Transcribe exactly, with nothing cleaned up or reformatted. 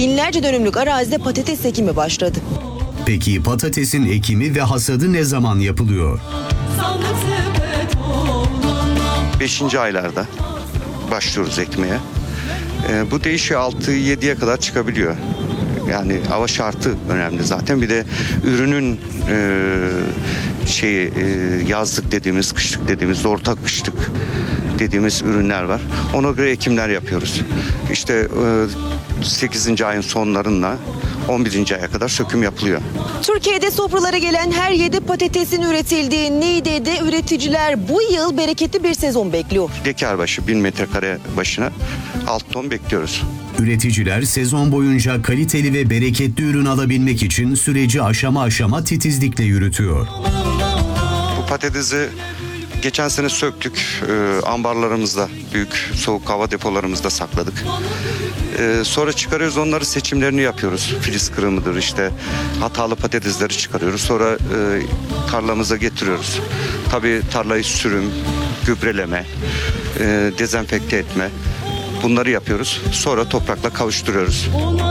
binlerce dönümlük arazide patates ekimi başladı. Peki patatesin ekimi ve hasadı ne zaman yapılıyor? Beşinci aylarda başlıyoruz ekmeye. Ee, bu değişiyor, altı yediye kadar çıkabiliyor. Yani hava şartı önemli zaten. Bir de ürünün e, şeyi e, yazlık dediğimiz, kışlık dediğimiz, orta kışlık dediğimiz ürünler var. Ona göre ekimler yapıyoruz. İşte e, sekizinci ayın sonlarında on birinci aya kadar söküm yapılıyor. Türkiye'de sofralara gelen her yedi patatesin üretildiği Niğde'de üreticiler bu yıl bereketli bir sezon bekliyor. Dekar başı bin metrekare başına altı ton bekliyoruz. Üreticiler sezon boyunca kaliteli ve bereketli ürün alabilmek için süreci aşama aşama titizlikle yürütüyor. Bu patatesi geçen sene söktük, e, ambarlarımızda, büyük soğuk hava depolarımızda sakladık. E, sonra çıkarıyoruz, onları seçimlerini yapıyoruz. Filiz kırımıdır, işte hatalı patatesleri çıkarıyoruz. Sonra e, tarlamıza getiriyoruz. Tabii tarlayı sürüm, gübreleme, e, dezenfekte etme, bunları yapıyoruz. Sonra toprakla kavuşturuyoruz.